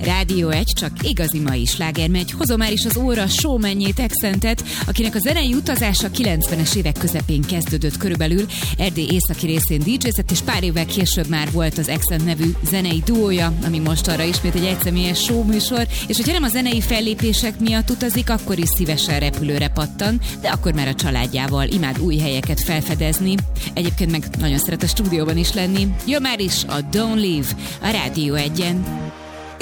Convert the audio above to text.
Rádió 1, csak igazi mai sláger megy. Hozom már is az óra showmanjét, Exentet, akinek a zenei utazása 90-es évek közepén kezdődött körülbelül. Erdély északi részén DJ-zett, és pár évvel később már volt az Exent nevű zenei duója, ami most arra ismét egy egyszemélyes show műsor, és hogyha nem a zenei fellépések miatt utazik, akkor is szívesen repülőre pattan, de akkor már a családjával imád új helyeket felfedezni. Egyébként meg nagyon szeret a stúdióban is lenni. Jön már is a Don't Leave a Rádió 1-en.